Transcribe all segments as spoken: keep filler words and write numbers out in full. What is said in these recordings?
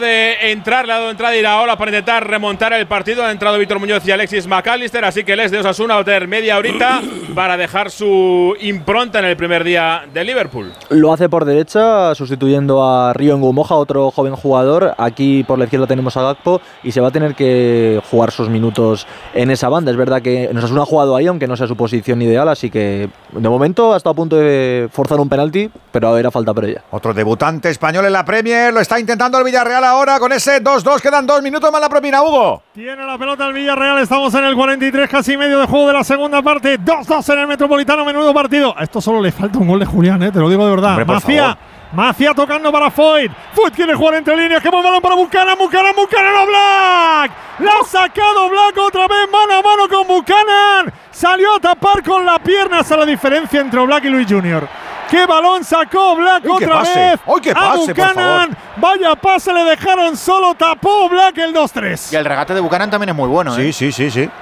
de entrar, le ha dado entrada Iraola para intentar remontar el partido. Ha entrado Víctor Muñoz y Alexis McAllister, así que les de Osasuna va a tener media horita para dejar su impronta en el primer día de Liverpool. Lo hace por derecha, sustituyendo a Río Ngumoja, otro joven jugador. Aquí por la izquierda tenemos a Gakpo y se va a tener que jugar sus minutos en esa banda. Es verdad que Osasuna ha jugado ahí, aunque no sea su posición ideal, así que de momento ha estado a punto de forzar un penalti, pero era falta previa. Otro debutante español en la Premier, lo está intentando el Villarreal ahora con ese dos dos, quedan dos minutos más la propina, Hugo. Tiene la pelota el Villarreal, estamos en el cuarenta y tres, casi medio de juego de la segunda parte, dos dos en el Metropolitano, menudo partido. A esto solo le falta un gol de Julián, eh, te lo digo de verdad. Hombre, Macía, Macía tocando para Foyt, Foyt quiere jugar entre líneas, qué buen balón para Buchanan, Buchanan, Buchanan a Black, la ha sacado Black otra vez, mano a mano con Buchanan, salió a tapar con la pierna, esa es la diferencia entre Black y Luis Junior. ¡Qué balón sacó Black Uy, otra pase. vez! ¡Uy, qué pase, a Buchanan! Vaya pase, le dejaron solo, tapó Black el dos tres. Y el regate de Buchanan también es muy bueno, Sí, ¿eh? sí, sí, sí.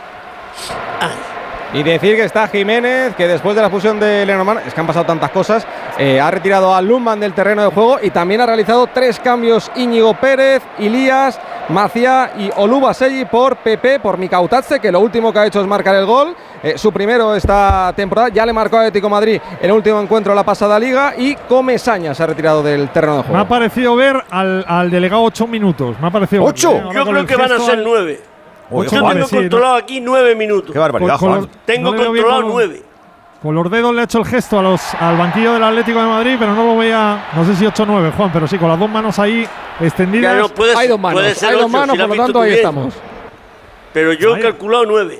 Y decir que está Jiménez, que después de la fusión de Lenormand, es que han pasado tantas cosas, eh, ha retirado a Lundman del terreno de juego y también ha realizado tres cambios: Íñigo Pérez, Ilías, Macía y Olubaselli por Pepe, por Mikautatze, que lo último que ha hecho es marcar el gol. Eh, su primero esta temporada, ya le marcó a Atlético de Madrid en el último encuentro de la pasada liga, y Comesaña se ha retirado del terreno de juego. Me ha parecido ver al, al delegado ocho minutos. Me ha parecido. ¿Ocho? Ver, ¿eh? Yo creo que van a ser al... nueve. Uy, Yo Juan, tengo sí, controlado ¿no? aquí nueve minutos. Qué barbaridad, Con- con Juan. los- Tengo no le veo bien controlado con- nueve. Con los dedos le ha hecho el gesto a los, al banquillo del Atlético de Madrid, pero no lo veía, no sé si ocho o nueve, Juan, pero sí, con las dos manos ahí extendidas. Claro, puede, Hay dos manos, puede ser hay dos ocho, manos, si la por has lo visto tanto tú ahí bien. estamos. Pero yo he Ahí. calculado nueve.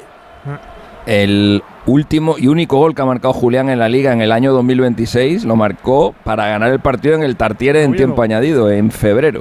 El último y único gol que ha marcado Julián en la Liga en el año dos mil veintiséis lo marcó para ganar el partido en el Tartiere en Oviedo. tiempo añadido, en febrero.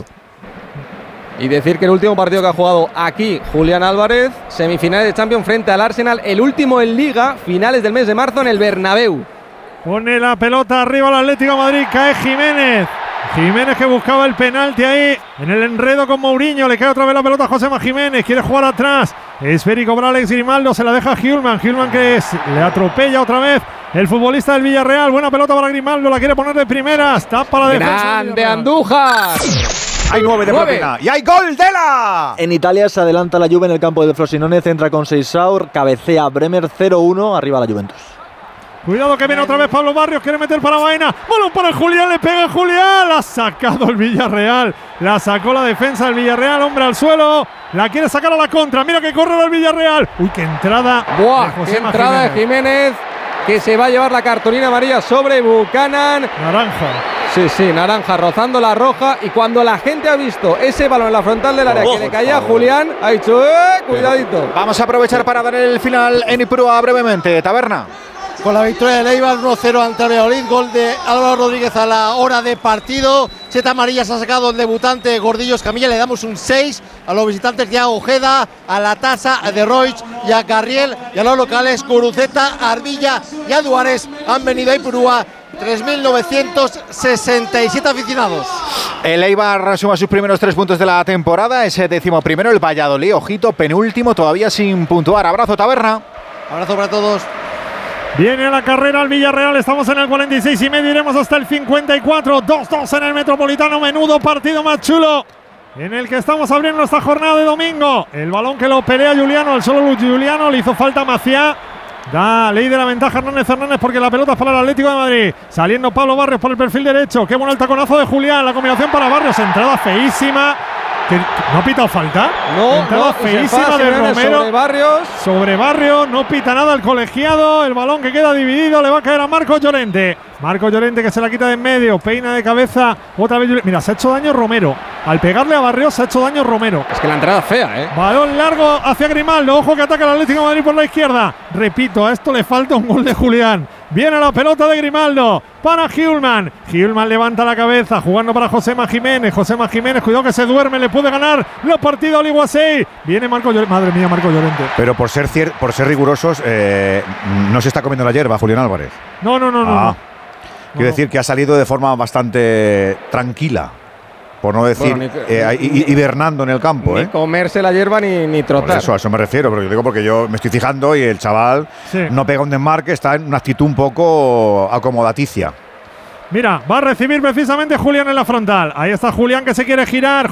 Y decir que el último partido que ha jugado aquí Julián Álvarez, semifinales de Champions frente al Arsenal, el último en Liga, finales del mes de marzo en el Bernabéu. Pone la pelota arriba el Atlético de Madrid, cae Jiménez. Jiménez que buscaba el penalti ahí en el enredo con Mourinho, le cae otra vez la pelota a Josema Jiménez, quiere jugar atrás, esférico para Alex Grimaldo, se la deja a Hjulman, Hjulman que es, le atropella otra vez el futbolista del Villarreal, buena pelota para Grimaldo, la quiere poner de primeras, tapa la defensa. ¡Grande Andújar! Hay nueve de Nueve. propina. ¡Y hay gol de la! En Italia se adelanta la Juve en el campo del Frosinone, centra con Seixaur, cabecea Bremer cero uno, arriba la Juventus. Cuidado que viene otra vez Pablo Barrios, quiere meter para Baena, balón para Julián, le pega Julián, la ha sacado el Villarreal, la sacó la defensa del Villarreal, hombre al suelo, la quiere sacar a la contra, mira que corre el Villarreal, uy, qué entrada. ¡Buah! de ¡Qué Josema entrada de Jiménez. Jiménez! Que se va a llevar la cartulina amarilla sobre Buchanan. Naranja. Sí, sí, naranja, rozando la roja. Y cuando la gente ha visto ese balón en la frontal del área Oh, que le por caía a favor. Julián, ha dicho, ¡eh! Cuidadito. Vamos a aprovechar para dar el final en Ipurúa brevemente. Taberna. Con la victoria del Eibar uno cero ante el Valladolid, gol de Álvaro Rodríguez a la hora de partido. Siete amarillas ha sacado el debutante Gordillo Escamilla, le damos un seis a los visitantes de Ojeda, a la Tasa, a De Roig y a Carriel, y a los locales Guruceta, Ardilla y a Duares han venido a Ipurúa. tres mil novecientos sesenta y siete aficionados. El Eibar suma sus primeros tres puntos de la temporada. Ese décimo primero, el Valladolid, ojito, penúltimo, todavía sin puntuar. Abrazo, Taberna. Abrazo para todos. Viene a la carrera el Villarreal, estamos en el cuarenta y seis y medio, iremos hasta el cincuenta y cuatro, dos dos en el Metropolitano, menudo partido más chulo en el que estamos abriendo esta jornada de domingo. El balón que lo pelea Juliano, el solo Juliano, le hizo falta Macía. Da ley de la ventaja Hernández Hernández porque la pelota es para el Atlético de Madrid. Saliendo Pablo Barrios por el perfil derecho. Qué buen taconazo de Julián. La combinación para Barrios. Entrada feísima. Que no ha pitado falta. No, Entrada no, y se feísima enfada de Simeone Romero. sobre Barrios. Sobre Barrios. No pita nada el colegiado. El balón que queda dividido. Le va a caer a Marcos Llorente. Marcos Llorente que se la quita de en medio. Peina de cabeza. Otra vez Llorente. Mira, se ha hecho daño Romero. Al pegarle a Barrios se ha hecho daño Romero. Es que la entrada es fea, ¿eh? Balón largo hacia Grimaldo. Ojo que ataca el Atlético de Madrid por la izquierda. Repito, a esto le falta un gol de Julián. Viene la pelota de Grimaldo para Hjulman. Hjulman levanta la cabeza jugando para Josema Jiménez. Josema Jiménez, cuidado que se duerme, le puede ganar la partida a Oliguasei. Viene Marco Llorente. Madre mía, Marco Llorente. Pero por ser, cier- por ser rigurosos, eh, no se está comiendo la hierba, Julián Álvarez. No, no, no, no. Ah. no. Quiero No. decir que ha salido de forma bastante tranquila, por no decir Bueno, ni- eh, hi- hi- hibernando en el campo. Ni ¿eh? comerse la hierba ni, ni Por trotar. eso, a eso me refiero, pero yo digo porque yo me estoy fijando y el chaval Sí. no pega un desmarque, está en una actitud un poco acomodaticia. Mira, va a recibir precisamente Julián en la frontal. Ahí está Julián que se quiere girar.